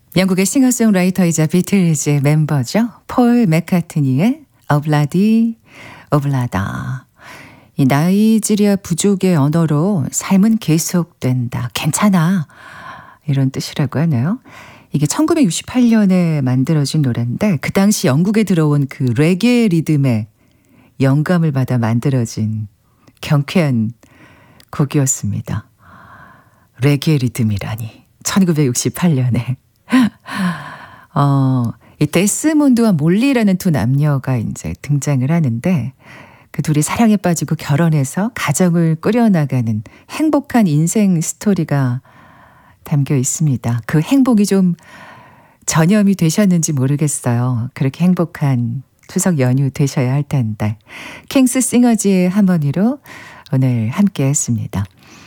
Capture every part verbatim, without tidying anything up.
영국의 싱어송라이터이자 비틀즈의 멤버죠. 폴 맥카트니의 오블라디 오블라다. 이 나이지리아 부족의 언어로 삶은 계속된다, 괜찮아, 이런 뜻이라고 하네요. 이게 천구백육십팔 년에 만들어진 노래인데 그 당시 영국에 들어온 그 레게 리듬에 영감을 받아 만들어진 경쾌한 곡이었습니다. 레게 리듬이라니. 천구백육십팔 년에. 어, 이 데스몬드와 몰리라는 두 남녀가 이제 등장을 하는데 그 둘이 사랑에 빠지고 결혼해서 가정을 꾸려나가는 행복한 인생 스토리가 담겨 있습니다. 그 행복이 좀 전염이 되셨는지 모르겠어요. 그렇게 행복한 추석 연휴 되셔야 할 텐데. 킹스 싱어즈의 하모니로 오늘 함께 했습니다.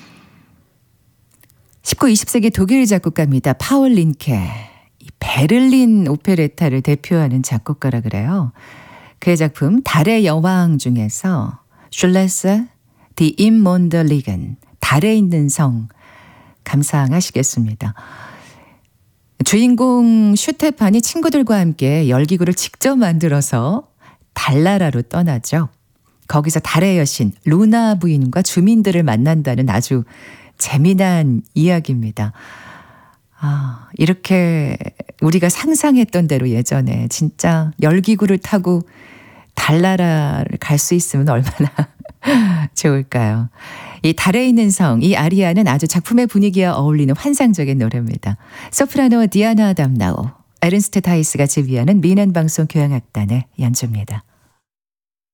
십구, 이십 세기 독일 작곡가입니다. 파울 린케. 이 베를린 오페레타를 대표하는 작곡가라 그래요. 그의 작품 달의 여왕 중에서 슐레스 디 임몬더 리겐, 달에 있는 성, 감상하시겠습니다. 주인공 슈테판이 친구들과 함께 열기구를 직접 만들어서 달나라로 떠나죠. 거기서 달의 여신 루나 부인과 주민들을 만난다는 아주 재미난 이야기입니다. 아, 이렇게 우리가 상상했던 대로 예전에 진짜 열기구를 타고 달나라를 갈 수 있으면 얼마나 좋을까요? 이 달에 있는 성, 이 아리아는 아주 작품의 분위기와 어울리는 환상적인 노래입니다. 소프라노 디아나 담나오, 에른스트 타이스가 지휘하는 미넨 방송 교향악단의 연주입니다.